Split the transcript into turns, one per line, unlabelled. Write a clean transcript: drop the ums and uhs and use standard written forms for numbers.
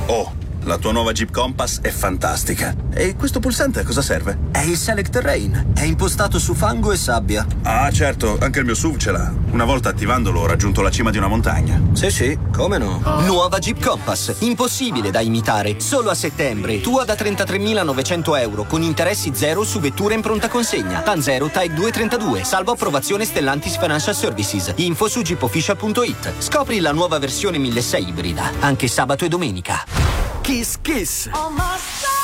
Oh, la tua nuova Jeep Compass è fantastica. E questo pulsante a cosa serve?
È il Select Terrain. È impostato su fango e sabbia.
Ah, certo, anche il mio SUV ce l'ha. Una volta attivandolo ho raggiunto la cima di una montagna.
Sì, come no? Nuova Jeep Compass. Impossibile da imitare. Solo a settembre. Tua da 33.900 euro con interessi zero su vetture in pronta consegna. TAN 0 Type 232. Salvo approvazione Stellantis Financial Services. Info su jeepofficial.it. Scopri la nuova versione 1600 ibrida. Anche sabato e domenica.
Kiss Kiss.